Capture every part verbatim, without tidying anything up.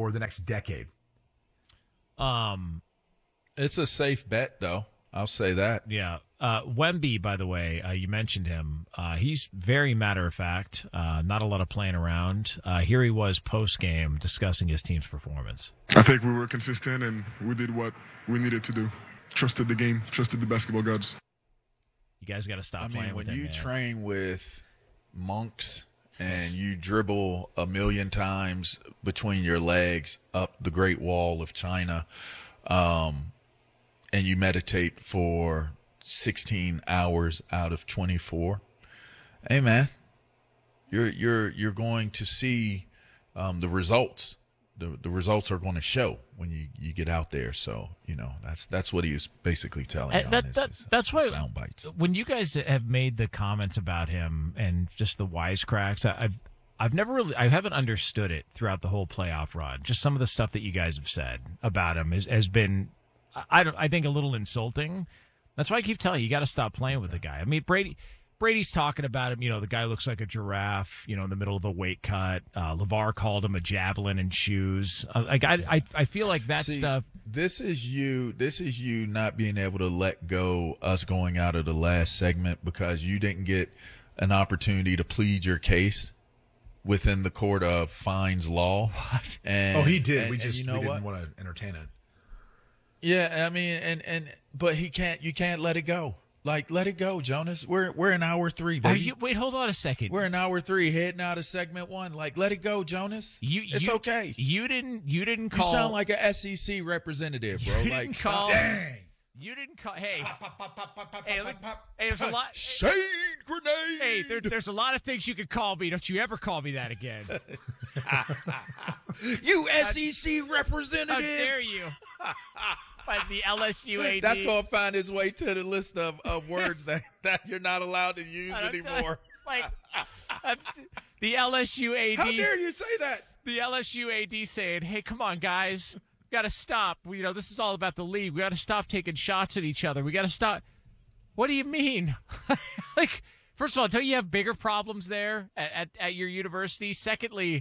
or the next decade? Um, it's a safe bet, though. I'll say that. Yeah. Uh, Wemby, by the way, uh, you mentioned him. Uh, he's very matter of fact, uh, not a lot of playing around. Uh, here he was post-game discussing his team's performance. I think we were consistent and we did what we needed to do. Trusted the game, trusted the basketball gods. You guys got to stop I playing mean, with when him, you man. train with monks and you dribble a million times between your legs up the Great Wall of China, um, and you meditate for sixteen hours out of twenty-four, hey man, you're you're you're going to see um, the results. The the results are going to show when you, you get out there. So you know that's that's what he was basically telling Uh, you. that- on his, that- his that's why- sound bites. When you guys have made the comments about him and just the wisecracks, I- I've I've never really, I haven't understood it throughout the whole playoff run. Just some of the stuff that you guys have said about him has, has been, I don't, I think a little insulting. That's why I keep telling you, you got to stop playing with the guy. I mean, Brady, Brady's talking about him. You know, the guy looks like a giraffe. You know, in the middle of a weight cut. Uh, LeVar called him a javelin in shoes. Uh, like I, I, I feel like that See, stuff. This is you. This is you not being able to let go us going out of the last segment because you didn't get an opportunity to plead your case within the court of fines law. What? And, Oh, he did. and- we and just you know we didn't what? want to entertain it. Yeah, I mean, and and but he can't. You can't let it go. Like, let it go, Jonas. We're we're in hour three, Are baby. you, wait, hold on a second. We're in hour three, heading out of segment one. Like, let it go, Jonas. You, it's you, okay. You didn't. You didn't You call. sound like a S E C representative, bro. You Like, didn't stop. call. Dang. You didn't call. Hey, hey, look, hey, there's a lot. Shade grenade. Hey, there, there's a lot of things you could call me. Don't you ever call me that again? You S E C representative. How dare you? By the L S U A D. That's going to find its way to the list of, of words that, that you're not allowed to use I'm telling- anymore. Like uh, the L S U A D. How dare you say that? The L S U A D saying, "Hey, come on, guys, we got to stop. We, you know, this is all about the league. We got to stop taking shots at each other. We got to stop." What do you mean? Like, first of all, don't you have bigger problems there at, at, at your university? Secondly,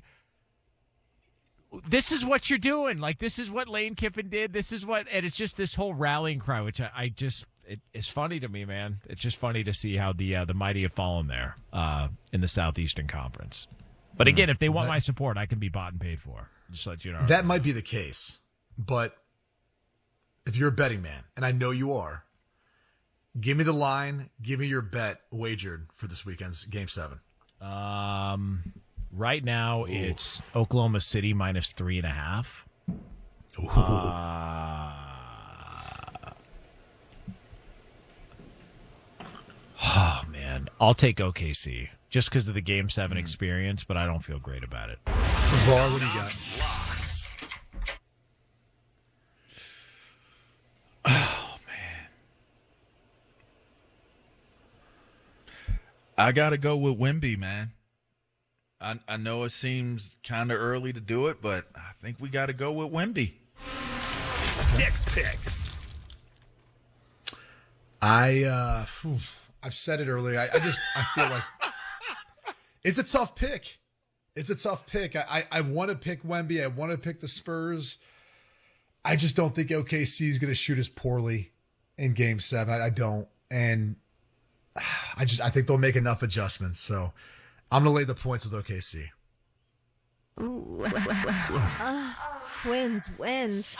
this is what you're doing. Like, this is what Lane Kiffin did. This is what, and it's just this whole rallying cry, which I, I just, it, it's funny to me, man. It's just funny to see how the uh, the mighty have fallen there uh, in the Southeastern Conference. But again, if they want my support, I can be bought and paid for. Just to let you know. That might be the case, but if you're a betting man, and I know you are, give me the line, give me your bet wagered for this weekend's Game Seven. Um, right now Ooh. It's Oklahoma City minus three and a half. Uh, oh man, I'll take O K C just because of the Game Seven mm. experience, but I don't feel great about it. Bar, what do you got? Locks. Oh man, I gotta go with Wemby, man. I I know it seems kind of early to do it, but I think we got to go with Wemby. Sticks picks. I uh, whew, I've said it earlier. I, I just I feel like it's a tough pick. It's a tough pick. I, I, I want to pick Wemby. I want to pick the Spurs. I just don't think O K C is going to shoot as poorly in Game Seven. I, I don't, and I just I think they'll make enough adjustments. So I'm going to lay the points with O K C. Ooh. uh, wins, wins.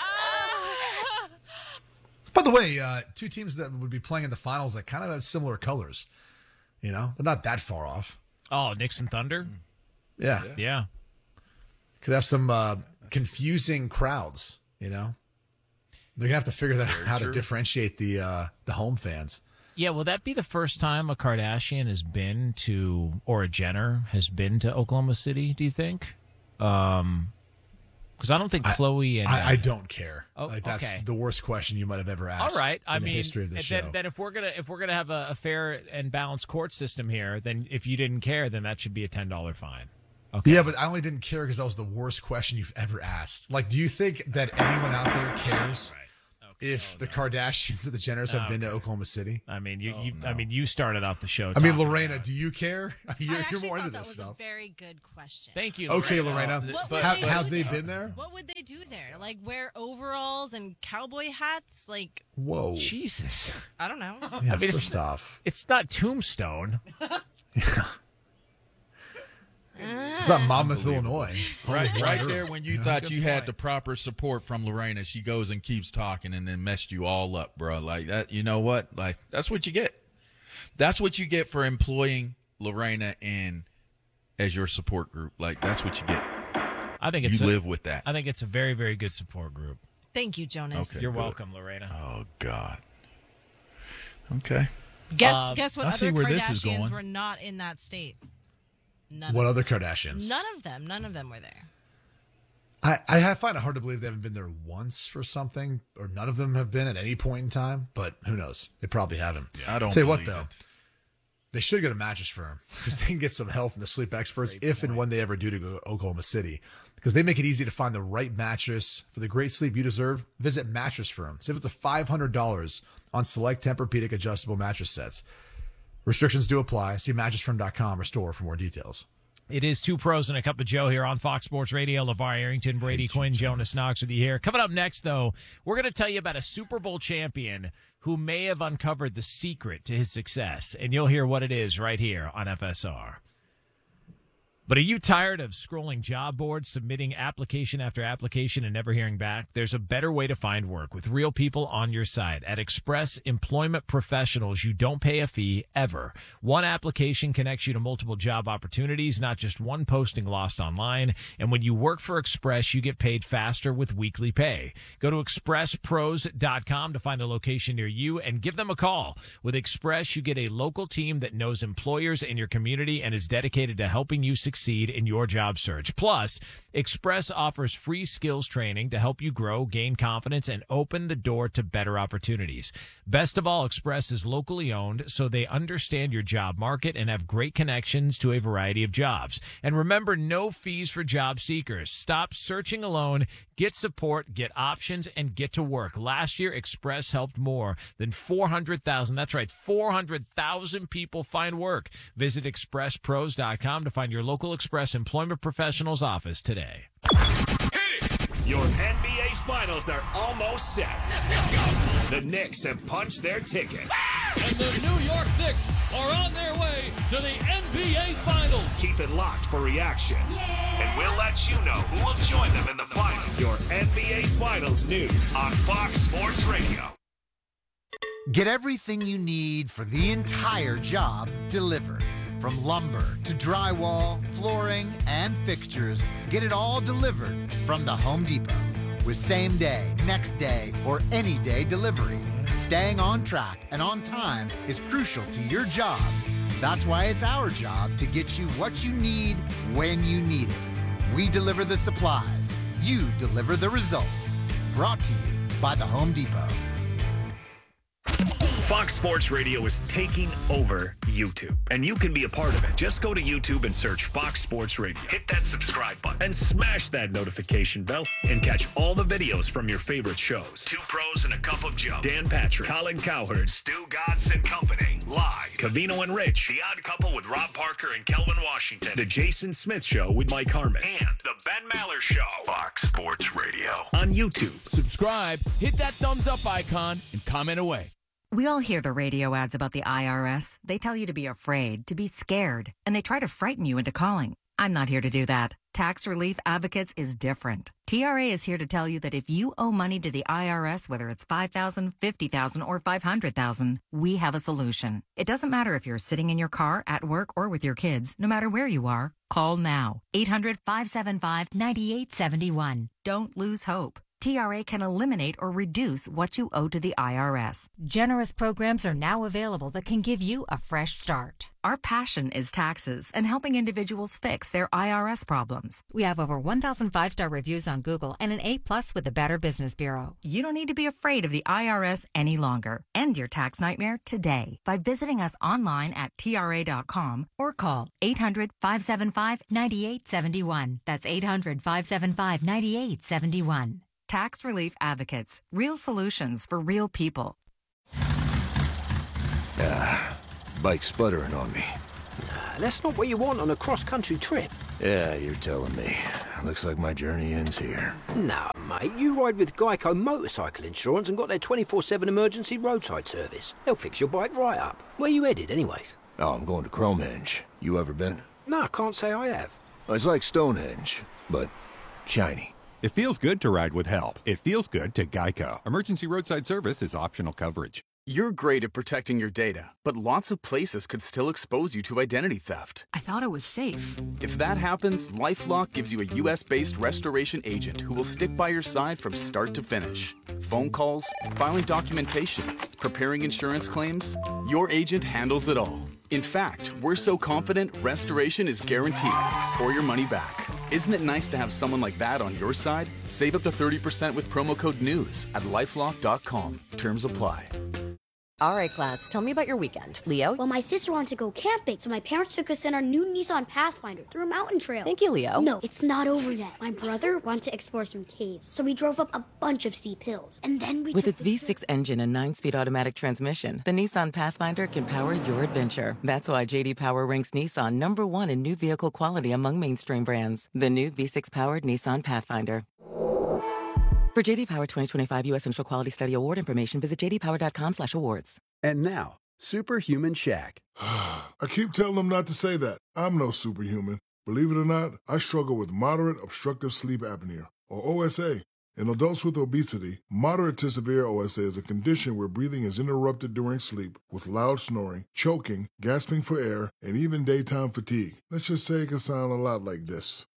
By the way, uh, two teams that would be playing in the finals that kind of have similar colors. You know, they're not that far off. Oh, Knicks and Thunder? Yeah. Yeah. Could have some uh, confusing crowds, you know? They're going to have to figure that out how to differentiate the uh, the home fans. Yeah, will that be the first time a Kardashian has been to, or a Jenner has been to Oklahoma City, do you think? Um, because I don't think Chloe and... I, uh, I don't care. Oh, like, that's okay. the worst question you might have ever asked. All right. I in the mean, history of the show. then, then if we're gonna if we're gonna have a, a fair and balanced court system here, then if you didn't care, then that should be a ten dollar fine. Okay. Yeah, but I only didn't care because that was the worst question you've ever asked. Like, do you think that anyone out there cares? Right. if the Kardashians or the Jenners have been to Oklahoma City? I mean, you, Oh, you no. I mean, you started off the show. I mean, talking Lorena, about- do you care? You're, I you're actually more thought into that this was stuff. a very good question. Thank you. Okay, Lorena. Lorena. What But- would Have, they have do they there? been there? What would they do there? Like wear overalls and cowboy hats? Like Whoa. Jesus. I don't know. Yeah, I mean, it's- first off, It's not Tombstone. it's not Monmouth, Illinois. Right, Holy right water. there when you thought you had the proper support from Lorena, she goes and keeps talking and then messed you all up, bro. Like that, you know what? Like that's what you get. That's what you get for employing Lorena in as your support group. Like that's what you get. I think You it's a, live with that. I think it's a very, very good support group. Thank you, Jonas. Okay. You're good. welcome, Lorena. Oh God. Okay. Guess Uh, guess what I see other where this is Kardashians going. were not in that state. None What of other Kardashians? None of them. None of them were there. I, I have- find it hard to believe they haven't been there once for something, or none of them have been at any point in time, but who knows? They probably haven't. I don't Tell you what, believe though. it. They should get a mattress firm because they can get some help from the sleep experts if and when they ever do to go to Oklahoma City, because they make it easy to find the right mattress for the great sleep you deserve. Visit Mattress Firm. Save up to five hundred dollars on select Tempur-Pedic adjustable mattress sets. Restrictions do apply. See mattress firm dot com or store for more details. It is Two Pros and a Cup of Joe here on Fox Sports Radio. LeVar Arrington, Brady Quinn, Jonas Knox with you here. Coming up next, though, we're going to tell you about a Super Bowl champion who may have uncovered the secret to his success, and you'll hear what it is right here on F S R. But are you tired of scrolling job boards, submitting application after application, and never hearing back? There's a better way to find work with real people on your side. At Express Employment Professionals, you don't pay a fee ever. One application connects you to multiple job opportunities, not just one posting lost online. And when you work for Express, you get paid faster with weekly pay. Go to express pros dot com to find a location near you and give them a call. With Express, you get a local team that knows employers in your community and is dedicated to helping you succeed in your job search. Plus, Express offers free skills training to help you grow, gain confidence, and open the door to better opportunities. Best of all, Express is locally owned, so they understand your job market and have great connections to a variety of jobs. And remember, no fees for job seekers. Stop searching alone. Get support, get options, and get to work. Last year, Express helped more than four hundred thousand. That's right, four hundred thousand people find work. Visit express pros dot com to find your local Express Employment Professionals office today. Your N B A Finals are almost set. The Knicks have punched their ticket. And the New York Knicks are on their way to the N B A Finals. Keep it locked for reactions. And we'll let you know who will join them in the finals. Your N B A Finals news on Fox Sports Radio. Get everything you need for the entire job delivered. From lumber to drywall, flooring, and fixtures, get it all delivered from the Home Depot. With same day, next day, or any day delivery, staying on track and on time is crucial to your job. That's why it's our job to get you what you need when you need it. We deliver the supplies. You deliver the results. Brought to you by the Home Depot. Fox Sports Radio is taking over YouTube, and you can be a part of it. Just go to YouTube and search Fox Sports Radio. Hit that subscribe button and smash that notification bell and catch all the videos from your favorite shows. Two Pros and a Cup of Joe. Dan Patrick, Colin Cowherd, Stu Gatz and Company. Live. Cavino and Rich. The Odd Couple with Rob Parker and Kelvin Washington. The Jason Smith Show with Mike Harmon. And The Ben Maller Show. Fox Sports Radio. On YouTube. Subscribe, hit that thumbs up icon, and comment away. We all hear the radio ads about the I R S. They tell you to be afraid, to be scared, and they try to frighten you into calling. I'm not here to do that. Tax Relief Advocates is different. T R A is here to tell you that if you owe money to the I R S, whether it's five thousand dollars, fifty thousand dollars, or five hundred thousand dollars, we have a solution. It doesn't matter if you're sitting in your car, at work, or with your kids. No matter where you are, call now. eight hundred, five seven five, nine eight seven one. Don't lose hope. T R A can eliminate or reduce what you owe to the I R S. Generous programs are now available that can give you a fresh start. Our passion is taxes and helping individuals fix their I R S problems. We have over one thousand five-star reviews on Google and an A plus with the Better Business Bureau. You don't need to be afraid of the I R S any longer. End your tax nightmare today by visiting us online at T R A dot com or call eight hundred, five seven five, nine eight seven one. That's eight hundred, five seven five, nine eight seven one. Tax Relief Advocates. Real solutions for real people. Ah, bike's sputtering on me. Nah, that's not what you want on a cross-country trip. Yeah, you're telling me. Looks like my journey ends here. No, mate, you ride with Geico Motorcycle Insurance and got their twenty-four seven emergency roadside service. They'll fix your bike right up. Where you headed, anyways? Oh, I'm going to Cromenge. You ever been? No, I can't say I have. It's like Stonehenge, but shiny. It feels good to ride with help. It feels good to Geico. Emergency roadside service is optional coverage. You're great at protecting your data, but lots of places could still expose you to identity theft. I thought it was safe. If that happens, LifeLock gives you a U S-based restoration agent who will stick by your side from start to finish. Phone calls, filing documentation, preparing insurance claims, your agent handles it all. In fact, we're so confident restoration is guaranteed or your money back. Isn't it nice to have someone like that on your side? Save up to thirty percent with promo code NEWS at lifelock dot com. Terms apply. All right, class, tell me about your weekend. Leo? Well, my sister wanted to go camping, so my parents took us in our new Nissan Pathfinder through a mountain trail. Thank you, Leo. No, it's not over yet. My brother wanted to explore some caves, so we drove up a bunch of steep hills. And then we With took its the V six engine and nine-speed automatic transmission, the Nissan Pathfinder can power your adventure. That's why J D Power ranks Nissan number one in new vehicle quality among mainstream brands. The new V six-powered Nissan Pathfinder. For J D Power twenty twenty-five U S Initial Quality Study Award information, visit j d power dot com slash awards. And now, Superhuman Shaq. I keep telling them not to say that. I'm no superhuman. Believe it or not, I struggle with moderate obstructive sleep apnea, or O S A. In adults with obesity, moderate to severe O S A is a condition where breathing is interrupted during sleep with loud snoring, choking, gasping for air, and even daytime fatigue. Let's just say it can sound a lot like this.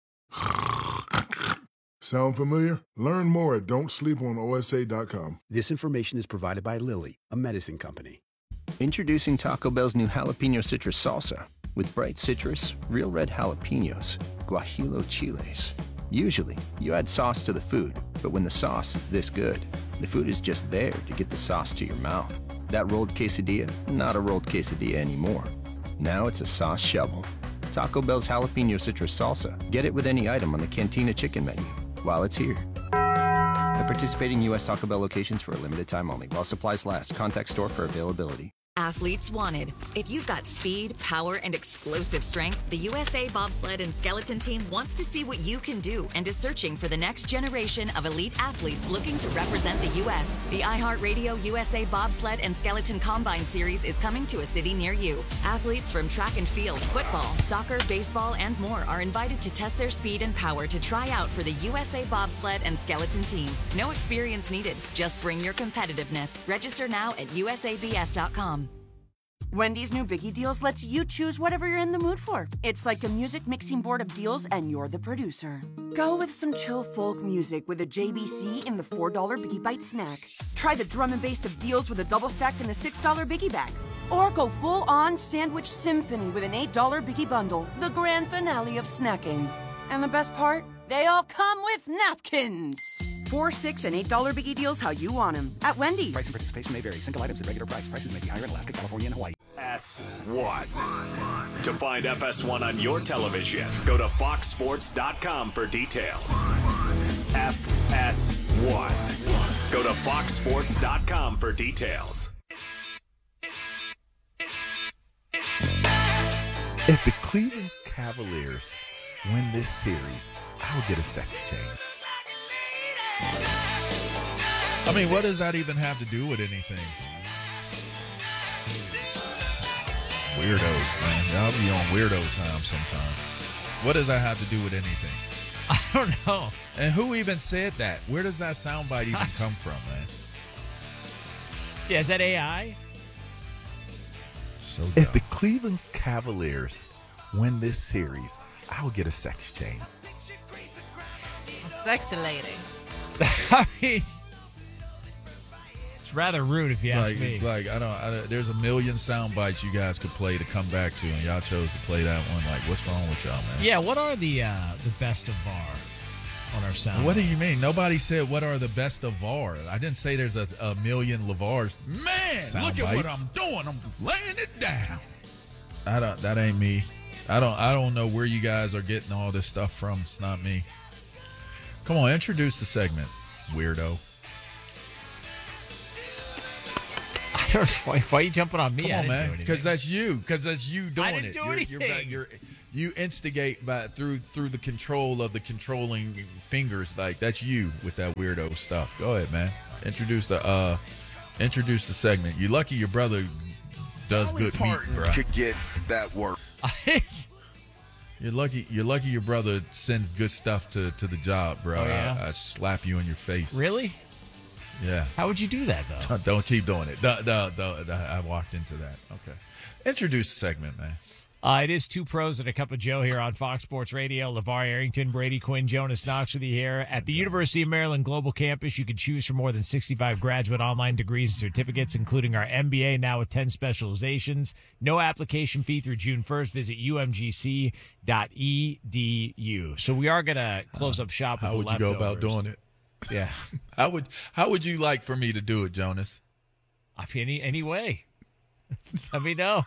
Sound familiar? Learn more at don't sleep on O S A dot com. This information is provided by Lilly, a medicine company. Introducing Taco Bell's new jalapeno citrus salsa. With bright citrus, real red jalapenos, guajillo chiles. Usually, you add sauce to the food, but when the sauce is this good, the food is just there to get the sauce to your mouth. That rolled quesadilla, not a rolled quesadilla anymore. Now it's a sauce shovel. Taco Bell's jalapeno citrus salsa. Get it with any item on the Cantina chicken menu while it's here. At participating U S Taco Bell locations for a limited time only. While supplies last. Contact store for availability. Athletes wanted. If you've got speed, power, and explosive strength, the U S A Bobsled and Skeleton Team wants to see what you can do and is searching for the next generation of elite athletes looking to represent the U S The iHeartRadio U S A Bobsled and Skeleton Combine Series is coming to a city near you. Athletes from track and field, football, soccer, baseball, and more are invited to test their speed and power to try out for the U S A Bobsled and Skeleton Team. No experience needed. Just bring your competitiveness. Register now at U S A B S dot com. Wendy's new Biggie Deals lets you choose whatever you're in the mood for. It's like a music mixing board of deals, and you're the producer. Go with some chill folk music with a J B C in the four dollar Biggie Bite snack. Try the drum and bass of deals with a double stack in the six dollar Biggie Bag. Or go full-on sandwich symphony with an eight dollar Biggie Bundle, the grand finale of snacking. And the best part? They all come with napkins. Four, six, and eight dollar Biggie Deals how you want them at Wendy's. Price and participation may vary. Single items at regular price. Prices may be higher in Alaska, California, and Hawaii. F S one. To find F S one on your television, go to fox sports dot com for details. F S one. Go to fox sports dot com for details. If the Cleveland Cavaliers win this series, I will get a sex change. I mean, what does that even have to do with anything? Weirdos, man. Y'all be on weirdo time sometimes. What does that have to do with anything? I don't know. And who even said that? Where does that soundbite even come from, man? Yeah, is that A I? So if the Cleveland Cavaliers win this series, I will get a sex change. A sexy lady. I mean, it's rather rude if you ask like, me. Like, I don't, I, there's a million sound bites you guys could play to come back to, and y'all chose to play that one. Like, what's wrong with y'all, man? Yeah, what are the uh, the best of V A R on our sound? What do you mean? Nobody said what are the best of V A R. I didn't say there's a, a million LeVars. Man, sound look bites. at what I'm doing. I'm laying it down. I don't. That ain't me. I don't. I don't know where you guys are getting all this stuff from. It's not me. Come on, introduce the segment. weirdo. I don't. Why, why are you jumping on me? Come I on, didn't do man. anything. Because that's you. Because that's you doing I didn't it. do You're- anything. You're, you're, you're, you instigate by through through the control of the controlling fingers. Like that's you with that weirdo stuff. Go ahead, man. Introduce the uh, introduce the segment. You're lucky your brother does Dolly good meat, Parton bro. could get that work. You're lucky. You're lucky your brother sends good stuff to, to the job, bro. Oh, yeah? I, I slap you in your face. Really? Yeah. How would you do that, though? Don't keep doing it. Duh, duh, duh, duh. I walked into that. Okay. Introduce the segment, man. Uh, it is Two Pros and a Cup of Joe here on Fox Sports Radio. LeVar Arrington, Brady Quinn, Jonas Knox with you here. At the University of Maryland Global Campus, you can choose from more than sixty-five graduate online degrees and certificates, including our M B A now with ten specializations. No application fee through June first. Visit u m g c dot e d u. So we are going to close up shop with How the would you go leftovers. about doing it? Yeah. How would How would you like for me to do it, Jonas? I mean, any, any way. Let me know.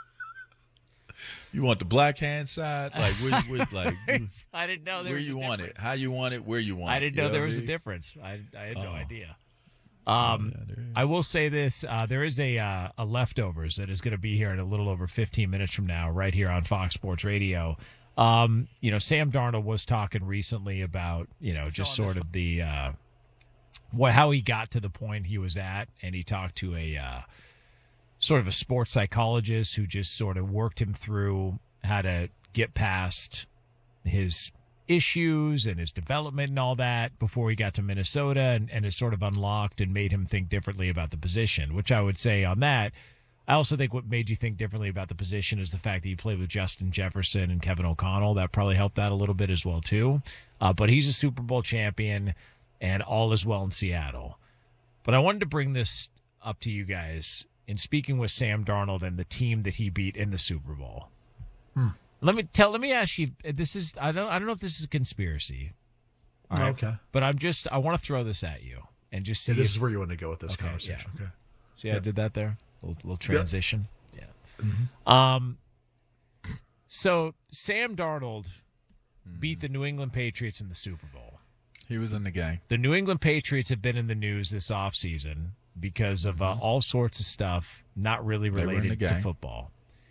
You want the black hand side? Like, where, where, like I didn't know there where was you a want it, how you want it, where you want it. I didn't You know there what was I a mean? difference. I, I had no Oh. idea. Um, I will say this: uh, there is a uh, a leftovers that is going to be here in a little over fifteen minutes from now, right here on Fox Sports Radio. Um, you know, Sam Darnold was talking recently about you know just sort of the uh, what how he got to the point he was at, and he talked to a uh, sort of a sports psychologist who just sort of worked him through how to get past his issues and his development and all that before he got to Minnesota, and, and it sort of unlocked and made him think differently about the position, which I would say on that. I also think what made you think differently about the position is the fact that you played with Justin Jefferson and Kevin O'Connell. That probably helped that a little bit as well, too. Uh, but he's a Super Bowl champion, and all is well in Seattle. But I wanted to bring this up to you guys in speaking with Sam Darnold and the team that he beat in the Super Bowl. Hmm. Let me tell. Let me ask you. This is. I don't. I don't know if this is a conspiracy. All right? Okay. But I'm just. I want to throw this at you and just see. Yeah, this if- is where you want to go with this Okay, conversation. yeah. Okay. See, how I did that there. A little, little transition. Yeah. Mhm. Um. So Sam Darnold beat the New England Patriots in the Super Bowl. He was in the game. The New England Patriots have been in the news this offseason because of uh, all sorts of stuff not really They were in related the to game. football.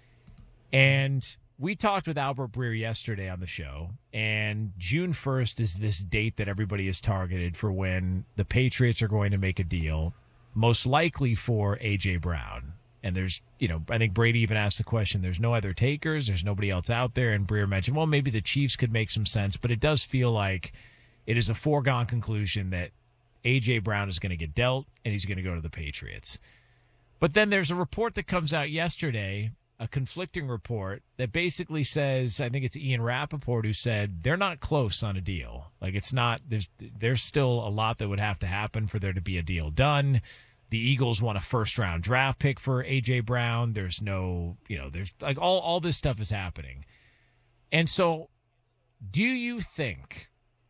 And we talked with Albert Breer yesterday on the show, and June first is this date that everybody is targeted for when the Patriots are going to make a deal, most likely for A J. Brown. And there's, you know, I think Brady even asked the question, there's no other takers, there's nobody else out there, and Breer mentioned, well, maybe the Chiefs could make some sense, but it does feel like it is a foregone conclusion that A J. Brown is going to get dealt, and he's going to go to the Patriots. But then there's a report that comes out yesterday, a conflicting report that basically says, I think it's Ian Rappaport who said they're not close on a deal. Like it's not, there's there's still a lot that would have to happen for there to be a deal done. The Eagles want a first round draft pick for A J. Brown. There's no, you know, there's like all, all this stuff is happening. And so do you think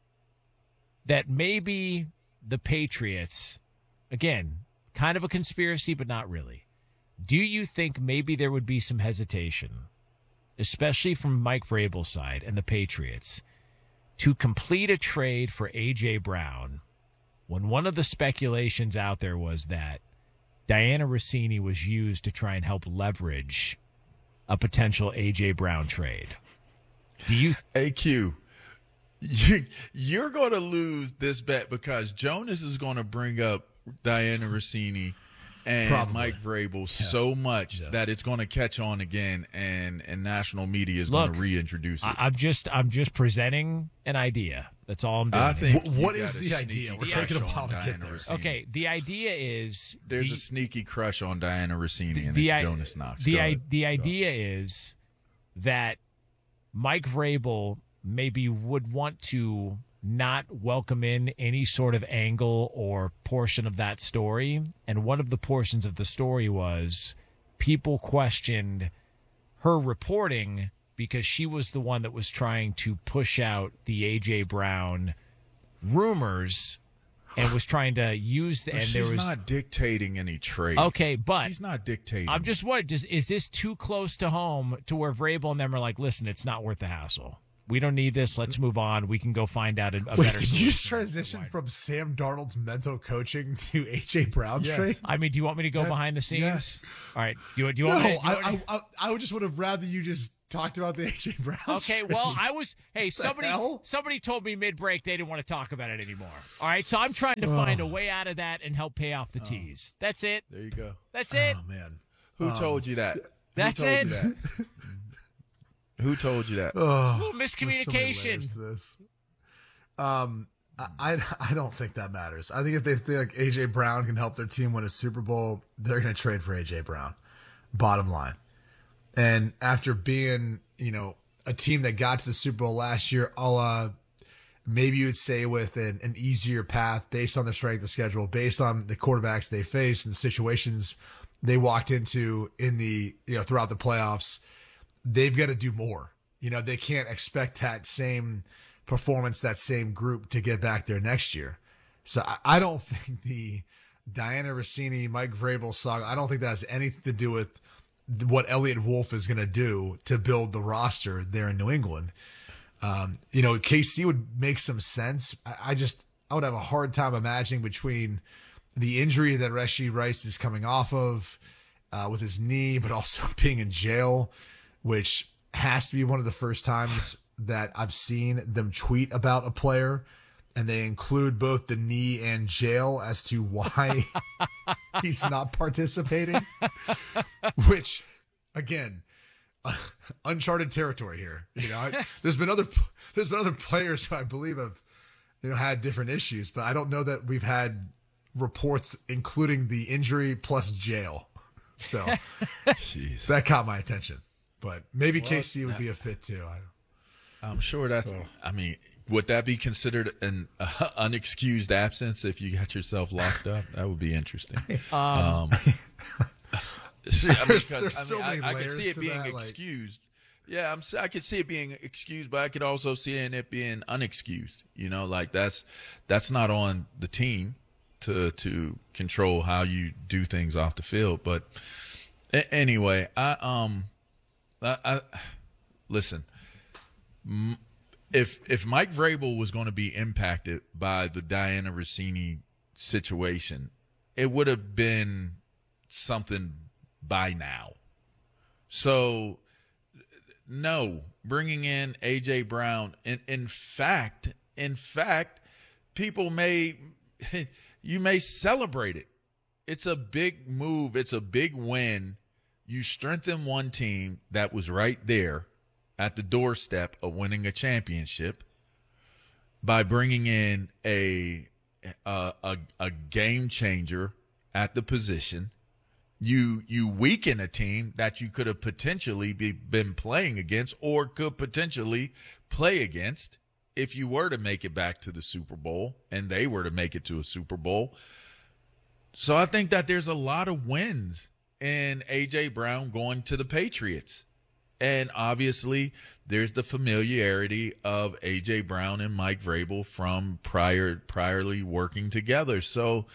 that maybe the Patriots, again, kind of a conspiracy, but not really. Do you think maybe there would be some hesitation, especially from Mike Vrabel's side and the Patriots, to complete a trade for A J. Brown when one of the speculations out there was that Diana Rossini was used to try and help leverage a potential A J. Brown trade? Do you th- A Q, you, you're going to lose this bet because Jonas is going to bring up Diana Rossini and Probably. Mike Vrabel so much Yeah. that it's going to catch on again, and, and national media is Look, going to reintroduce it. I, I'm just I'm just presenting an idea. That's all I'm doing. I think Wh- what you is got the a idea? sneaky We're crush taking a on while to get Diana there. Rossini. Okay, the idea is There's the, a sneaky crush on Diana Rossini, and the, it's i- Jonas Knox. The Go i- ahead. the idea is that Mike Vrabel maybe would want to not welcome in any sort of angle or portion of that story. And one of the portions of the story was people questioned her reporting because she was the one that was trying to push out the A J. Brown rumors and was trying to use the, But and she's there was not dictating any trade. Okay, but she's not dictating. I'm just what does is this too close to home to where Vrabel and them are like, listen, it's not worth the hassle. We don't need this. Let's move on. We can go find out a, a Wait, better did you solution. transition from Sam Darnold's mental coaching to A J Brown Yes. straight? I mean, do you want me to go Yes. behind the scenes? Yes. All right. Do you, do you No, want me to, do you I, want me- I, I, I just would have rather you just talked about the A J Brown. Okay, well, I was. Hey, The somebody, hell? somebody told me mid-break they didn't want to talk about it anymore. All right, so I'm trying to find a way out of that and help pay off the tease. That's it. There you go. That's it. Oh man, Who Um, told you that? That's Who told it. You that? Who told you that? Oh, It's a little there's so many miscommunication. layers to this. Um, I, I I don't think that matters. I think if they think A J Brown can help their team win a Super Bowl, they're going to trade for A J Brown. Bottom line. And after being, you know, a team that got to the Super Bowl last year, a la maybe you would say with an, an easier path based on the strength of schedule, based on the quarterbacks they faced and the situations they walked into in the, you know, throughout the playoffs, they've got to do more. You know, they can't expect that same performance, that same group to get back there next year. So I, I don't think the Diana Rossini, Mike Vrabel saga, I don't think that has anything to do with what Elliott Wolf is going to do to build the roster there in New England. Um, you know, K C would make some sense. I, I just, I would have a hard time imagining between the injury that Rashee Rice is coming off of uh, with his knee, but also being in jail, which has to be one of the first times that I've seen them tweet about a player, and they include both the knee and jail as to why he's not participating, which, again, uncharted territory here. You know, I, there's been other there's been other players who I believe have, you know, had different issues, but I don't know that we've had reports including the injury plus jail. So that caught my attention. But maybe Well, K C would that- be a fit too. I don't I'm sure that's. I mean, would that be considered an uh, unexcused absence if you got yourself locked up? That would be interesting. Um, Um, see, I mean, There's- 'cause, there's I, so mean, many I, I could layers see it to being that, like- excused. Yeah, I'm. s- I could see it being excused, but I could also see it being unexcused. You know, like that's that's not on the team to to control how you do things off the field. But a- anyway, I um, I, I listen. M- If if Mike Vrabel was going to be impacted by the Diana Rossini situation, it would have been something by now. So, no, bringing in A J Brown. In in fact, in fact, people may you may celebrate it. It's a big move. It's a big win. You strengthen one team that was right there at the doorstep of winning a championship by bringing in a a a, a game changer at the position. You you weaken a team that you could have potentially be, been playing against or could potentially play against if you were to make it back to the Super Bowl and they were to make it to a Super Bowl. So I think that there's a lot of wins in A J Brown going to the Patriots. And obviously, there's the familiarity of A J Brown and Mike Vrabel from prior priorly working together. So,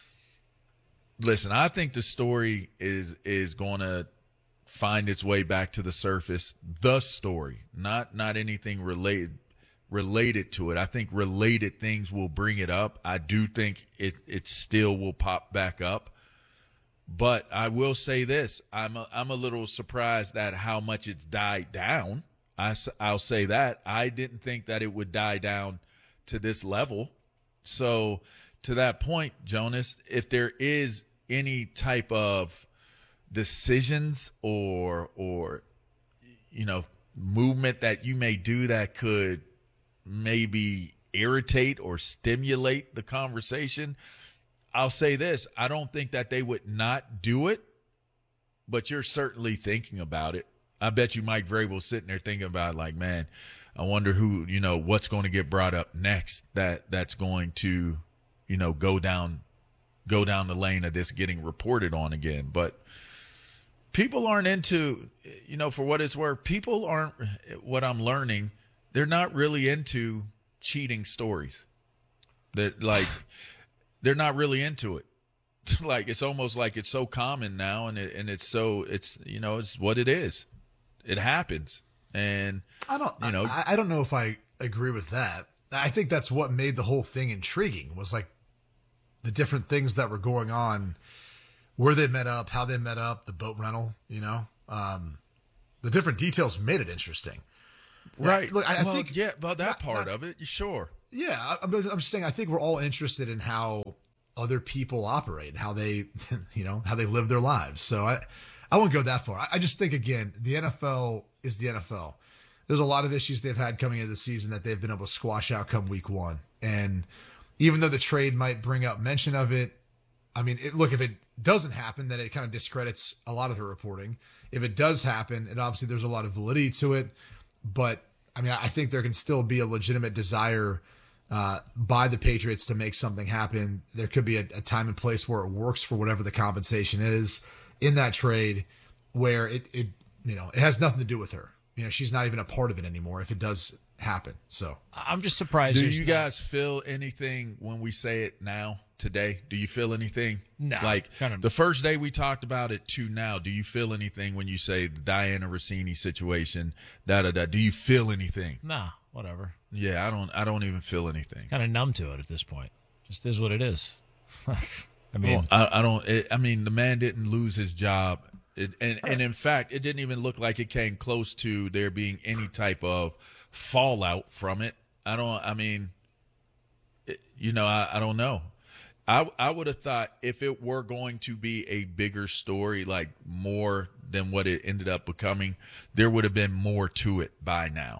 listen, I think the story is is going to find its way back to the surface. The story, not not anything related related to it. I think related things will bring it up. I do think it it still will pop back up. But I will say this, I'm a, I'm a little surprised at how much it's died down. I, I'll say that. I didn't think that it would die down to this level. So to that point, Jonas, if there is any type of decisions or, or, you know, movement that you may do that could maybe irritate or stimulate the conversation, I'll say this. I don't think that they would not do it, but you're certainly thinking about it. I bet you Mike Vrabel's sitting there thinking about, like, man, I wonder who, you know, what's going to get brought up next that that's going to, you know, go down, go down the lane of this getting reported on again. But people aren't into, you know, for what it's worth, people aren't, what I'm learning, they're not really into cheating stories. That, like, they're not really into it. Like, it's almost like it's so common now, and it, and it's so, it's, you know, it's what it is. It happens. And I don't, you know, I, I don't know if I agree with that. I think that's what made the whole thing intriguing, was like the different things that were going on, where they met up, how they met up, the boat rental, you know, um, the different details made it interesting. Right. Look, I, I well, think yeah, about that not, part not, of it, you sure? Yeah. I, I'm, I'm just saying, I think we're all interested in how other people operate, how they, you know, how they live their lives. So I, I won't go that far. I, I just think, again, the N F L is the N F L. There's a lot of issues they've had coming into the season that they've been able to squash out come week one. And even though the trade might bring up mention of it, I mean, it, look, if it doesn't happen, then it kind of discredits a lot of the reporting. If it does happen, and obviously there's a lot of validity to it, but I mean, I think there can still be a legitimate desire uh, by the Patriots to make something happen. There could be a, a time and place where it works for whatever the compensation is in that trade, where it, it, you know, it has nothing to do with her. You know, she's not even a part of it anymore if it does happen. So I'm just surprised. Do you guys feel anything when we say it now, today? Do you feel anything? No. Like kind of, the first day we talked about it to now, do you feel anything when you say the Diana Rossini situation, da da da? Do you feel anything? Nah, whatever. Yeah, I don't I don't even feel anything. Kind of numb to it at this point. Just is what it is. I mean, well, I, I don't. It, I mean, the man didn't lose his job, it, and and in fact, it didn't even look like it came close to there being any type of fallout from it. I don't. I mean, it, you know, I, I don't know. I I would have thought if it were going to be a bigger story, like more than what it ended up becoming, there would have been more to it by now.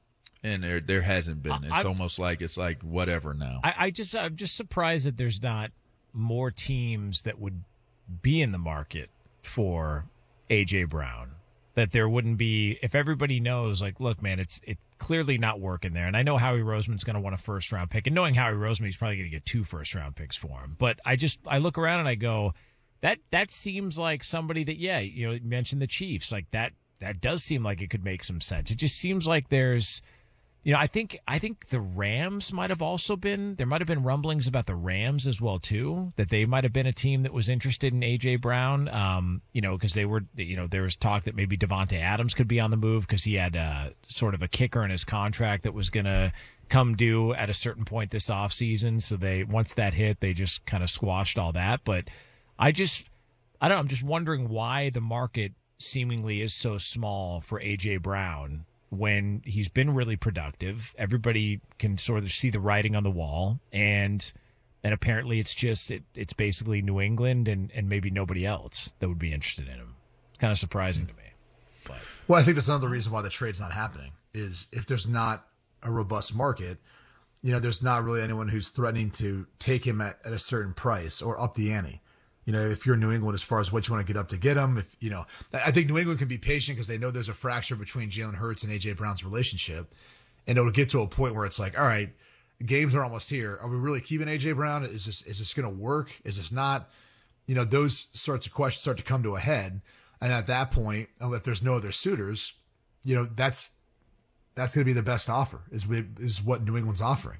And there there hasn't been. It's I, almost like it's like whatever now. I, I just I'm just surprised that there's not more teams that would be in the market for A J Brown. That there wouldn't be, if everybody knows, like, look, man, it's it clearly not working there. And I know Howie Roseman's going to want a first round pick, and knowing Howie Roseman, he's probably going to get two first round picks for him. But I just I look around and I go, that that seems like somebody that, yeah, you know, you mentioned the Chiefs, like that that does seem like it could make some sense. It just seems like there's, you know, I think I think the Rams might have also been, there might have been rumblings about the Rams as well, too, that they might have been a team that was interested in A J Brown, um, you know, because they were, you know, there was talk that maybe Devontae Adams could be on the move because he had uh, sort of a kicker in his contract that was going to come due at a certain point this offseason. So they, once that hit, they just kind of squashed all that. But I just, I don't know, I'm just wondering why the market seemingly is so small for A J Brown when he's been really productive. Everybody can sort of see the writing on the wall, and and apparently it's just it, it's basically New England and, and maybe nobody else that would be interested in him. It's kind of surprising to me. But. Well, I think that's another reason why the trade's not happening, is if there's not a robust market, you know, there's not really anyone who's threatening to take him at, at a certain price or up the ante. You know, if you're New England, as far as what you want to get up to get him, if you know, I think New England can be patient because they know there's a fracture between Jalen Hurts and A J Brown's relationship, and it'll get to a point where it's like, all right, games are almost here. Are we really keeping A J Brown? Is this is this going to work? Is this not? You know, those sorts of questions start to come to a head, and at that point, if there's no other suitors, you know, that's that's going to be the best offer. Is is what New England's offering.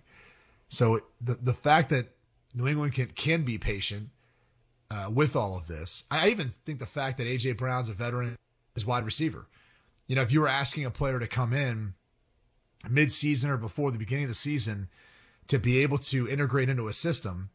So the the fact that New England can can be patient. Uh, with all of this, I even think the fact that A J Brown's a veteran is wide receiver. You know, if you were asking a player to come in mid-season or before the beginning of the season to be able to integrate into a system,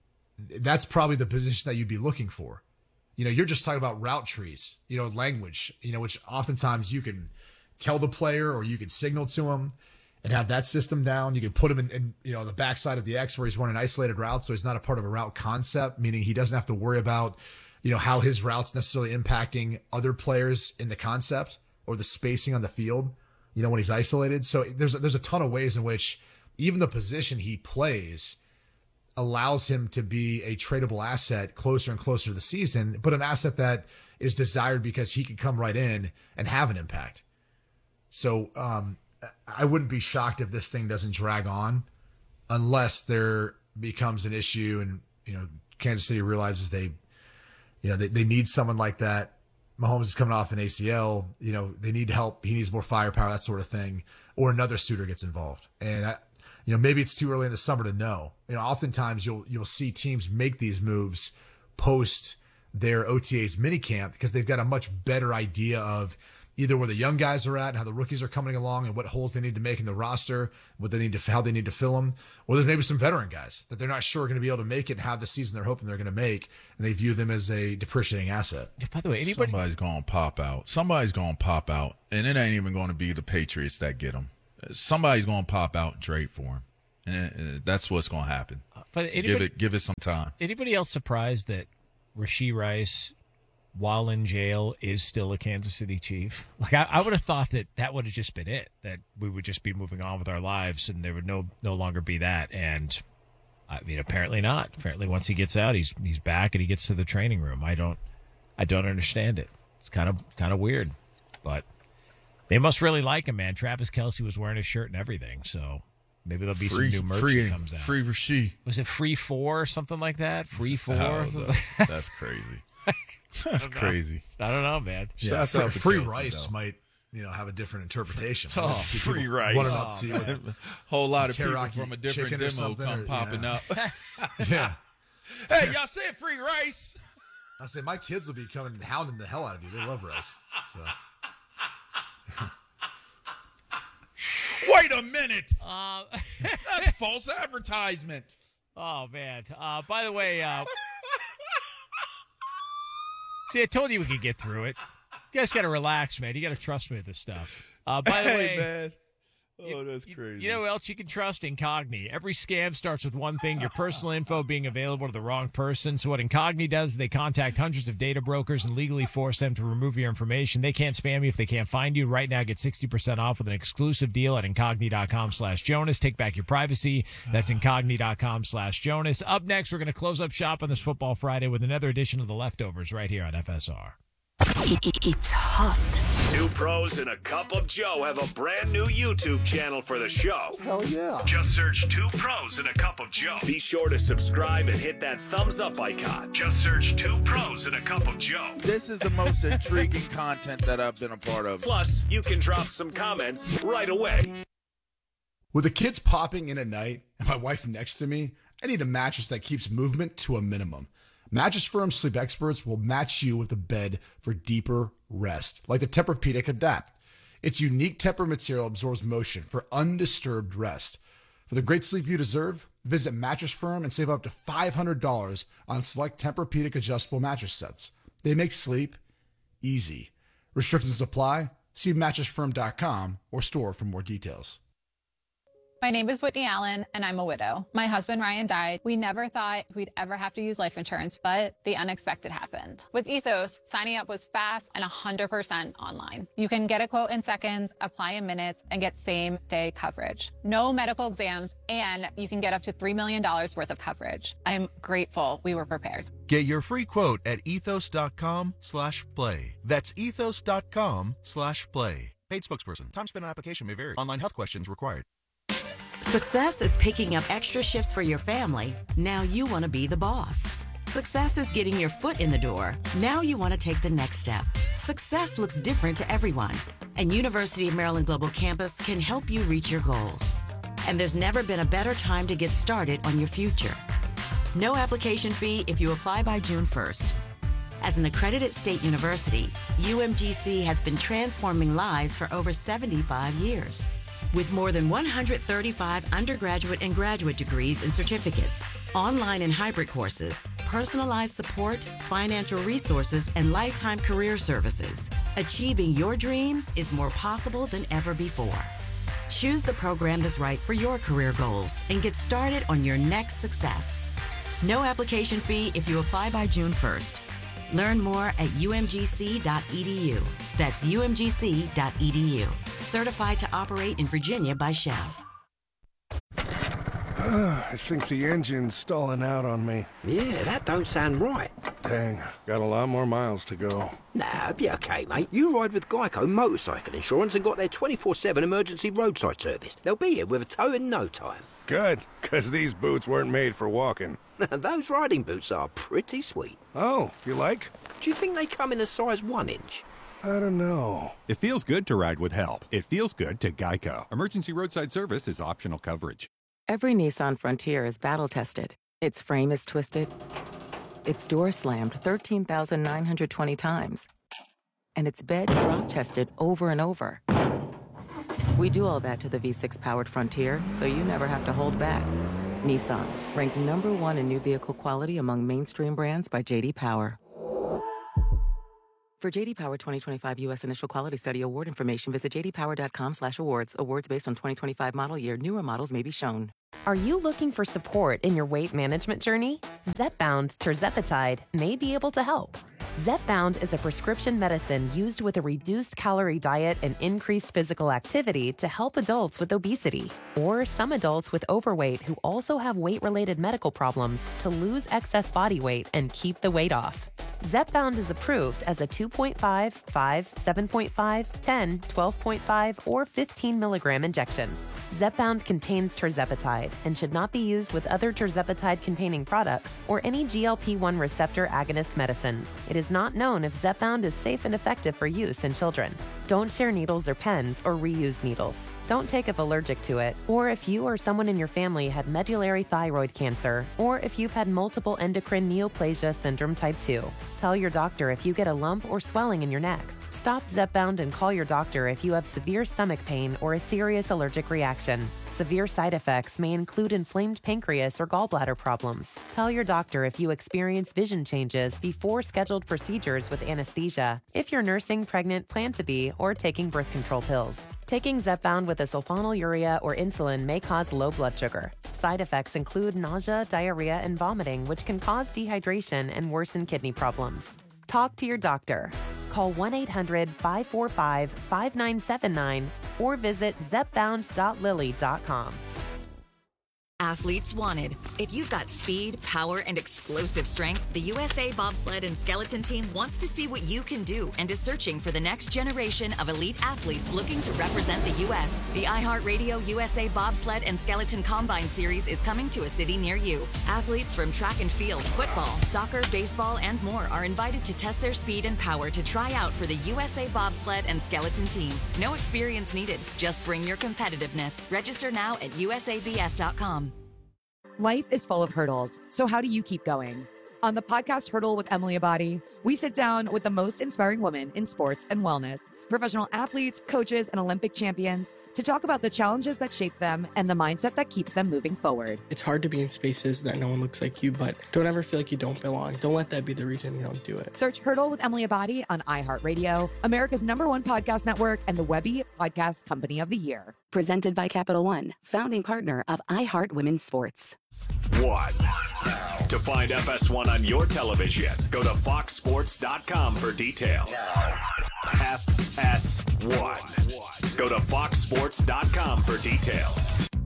that's probably the position that you'd be looking for. You know, you're just talking about route trees, you know, language, you know, which oftentimes you can tell the player or you can signal to him and have that system down. You can put him in, in, you know, the backside of the X where he's running isolated routes, so he's not a part of a route concept, meaning he doesn't have to worry about, you know, how his routes necessarily impacting other players in the concept or the spacing on the field, you know, when he's isolated. So there's there's a ton of ways in which even the position he plays allows him to be a tradable asset closer and closer to the season, but an asset that is desired because he can come right in and have an impact. So, um, I wouldn't be shocked if this thing doesn't drag on unless there becomes an issue and, you know, Kansas City realizes they, you know, they, they need someone like that. Mahomes is coming off an A C L, you know, they need help. He needs more firepower, that sort of thing, or another suitor gets involved. And, I, you know, maybe it's too early in the summer to know. You know, oftentimes you'll, you'll see teams make these moves post their O T A's minicamp because they've got a much better idea of either where the young guys are at and how the rookies are coming along and what holes they need to make in the roster, what they need to, how they need to fill them. Or there's maybe some veteran guys that they're not sure are going to be able to make it and have the season they're hoping they're going to make, and they view them as a depreciating asset. Yeah, by the way, anybody somebody's going to pop out. Somebody's going to pop out, and it ain't even going to be the Patriots that get them. Somebody's going to pop out and trade for him, and it, that's what's going to happen. But anybody, give it, give it some time. Anybody else surprised that Rashee Rice, while in jail, is still a Kansas City Chief? Like, I, I would have thought that that would have just been it, that we would just be moving on with our lives and there would no no longer be that. And I mean, apparently not. Apparently, once he gets out, he's he's back and he gets to the training room. I don't I don't understand it. It's kind of kind of weird, but they must really like him, man. Travis Kelce was wearing his shirt and everything, so maybe there'll be free, some new merch free, that comes out. Free Rashee. Was it free four or something like that? Free four? Oh, or something? that, that's crazy. That's crazy. I don't know, man. Yeah, free, free Rice though. Might, you know, have a different interpretation. Oh, free Rice. Running up to you with a whole lot of people teriyaki from a different demo come or, popping yeah. up. Yeah. Hey, y'all said free Rice. I say my kids will be coming and hounding the hell out of you. They love Rice. So. Wait a minute. Uh, That's false advertisement. Oh, man. Uh, by the way, uh, see, I told you we could get through it. You guys got to relax, man. You got to trust me with this stuff. Uh, by the hey, way, man. Oh, that's crazy. You know who else you can trust? Incogni. Every scam starts with one thing, your personal info being available to the wrong person. So what Incogni does is they contact hundreds of data brokers and legally force them to remove your information. They can't spam you if they can't find you. Right now, get sixty percent off with an exclusive deal at incogni.com slash Jonas. Take back your privacy. That's incogni.com slash Jonas. Up next, we're going to close up shop on this Football Friday with another edition of The Leftovers right here on F S R. It's hot. Two pros and a cup of Joe have a brand new YouTube channel for the show. Hell yeah. Just search Two Pros and a Cup of Joe. Be sure to subscribe and hit that thumbs up icon. Just search Two Pros and a Cup of Joe. This is the most intriguing content that I've been a part of. Plus, you can drop some comments right away. With the kids popping in at night and my wife next to me, I need a mattress that keeps movement to a minimum. Mattress Firm sleep experts will match you with a bed for deeper rest, like the Tempur-Pedic Adapt. Its unique Tempur material absorbs motion for undisturbed rest. For the great sleep you deserve, visit Mattress Firm and save up to five hundred dollars on select Tempur-Pedic adjustable mattress sets. They make sleep easy. Restrictions apply. See mattress firm dot com or store for more details. My name is Whitney Allen, and I'm a widow. My husband, Ryan, died. We never thought we'd ever have to use life insurance, but the unexpected happened. With Ethos, signing up was fast and one hundred percent online. You can get a quote in seconds, apply in minutes, and get same-day coverage. No medical exams, and you can get up to three million dollars worth of coverage. I'm grateful we were prepared. Get your free quote at ethos.com slash play. That's ethos.com slash play. Paid spokesperson. Time spent on application may vary. Online health questions required. Success is picking up extra shifts for your family. Now you want to be the boss. Success is getting your foot in the door. Now you want to take the next step. Success looks different to everyone, and University of Maryland Global Campus can help you reach your goals. And there's never been a better time to get started on your future. No application fee if you apply by June first. As an accredited state university, U M G C has been transforming lives for over seventy-five years. With more than one hundred thirty-five undergraduate and graduate degrees and certificates, online and hybrid courses, personalized support, financial resources, and lifetime career services, achieving your dreams is more possible than ever before. Choose the program that's right for your career goals and get started on your next success. No application fee if you apply by June first. Learn more at U M G C dot E D U. That's U M G C dot E D U. Certified to operate in Virginia by Chev. I think the engine's stalling out on me. Yeah, that don't sound right. Dang, got a lot more miles to go. Nah, it'll be okay, mate. You ride with Geico Motorcycle Insurance and got their twenty-four seven emergency roadside service. They'll be here with a tow in no time. Good, because these boots weren't made for walking. Those riding boots are pretty sweet. Oh, you like? Do you think they come in a size one inch? I don't know. It feels good to ride with help. It feels good to Geico. Emergency roadside service is optional coverage. Every Nissan Frontier is battle-tested. Its frame is twisted. Its door slammed thirteen thousand nine hundred twenty times. and it's bed drop tested over and over. We do all that to the V six powered Frontier, so you never have to hold back. Nissan, ranked number one in new vehicle quality among mainstream brands by J D Power. For J D Power twenty twenty-five U S Initial Quality Study award information, visit j d power dot com slash awards. Awards based on twenty twenty-five model year. Newer models may be shown. Are you looking for support in your weight management journey? Zepbound tirzepatide may be able to help. Zepbound is a prescription medicine used with a reduced calorie diet and increased physical activity to help adults with obesity or some adults with overweight who also have weight-related medical problems to lose excess body weight and keep the weight off. Zepbound is approved as a two point five, five, seven point five, ten, twelve point five, or fifteen milligram injection. Zepbound contains tirzepatide and should not be used with other tirzepatide-containing products or any G L P one receptor agonist medicines. It is not known if Zepbound is safe and effective for use in children. Don't share needles or pens or reuse needles. Don't take if allergic to it, or if you or someone in your family had medullary thyroid cancer, or if you've had multiple endocrine neoplasia syndrome type two. Tell your doctor if you get a lump or swelling in your neck. Stop Zepbound and call your doctor if you have severe stomach pain or a serious allergic reaction. Severe side effects may include inflamed pancreas or gallbladder problems. Tell your doctor if you experience vision changes before scheduled procedures with anesthesia, if you're nursing, pregnant, plan to be, or taking birth control pills. Taking Zepbound with a sulfonylurea or insulin may cause low blood sugar. Side effects include nausea, diarrhea, and vomiting, which can cause dehydration and worsen kidney problems. Talk to your doctor. Call one eight hundred, five four five, five nine seven nine or visit zepbound dot lilly dot com. Athletes wanted. If you've got speed, power, and explosive strength, the U S A Bobsled and Skeleton Team wants to see what you can do and is searching for the next generation of elite athletes looking to represent the U S. The iHeartRadio U S A Bobsled and Skeleton Combine Series is coming to a city near you. Athletes from track and field, football, soccer, baseball, and more are invited to test their speed and power to try out for the U S A Bobsled and Skeleton Team. No experience needed. Just bring your competitiveness. Register now at U S A B S dot com. Life is full of hurdles, so how do you keep going? On the podcast Hurdle with Emily Abadi, we sit down with the most inspiring women in sports and wellness, professional athletes, coaches, and Olympic champions to talk about the challenges that shape them and the mindset that keeps them moving forward. It's hard to be in spaces that no one looks like you, but don't ever feel like you don't belong. Don't let that be the reason you don't do it. Search Hurdle with Emily Abadi on iHeartRadio, America's number one podcast network, and the Webby Podcast Company of the Year. Presented by Capital One, founding partner of iHeart Women's Sports. One. To find F S one on your television, go to fox sports dot com for details. F S one. Go to fox sports dot com for details.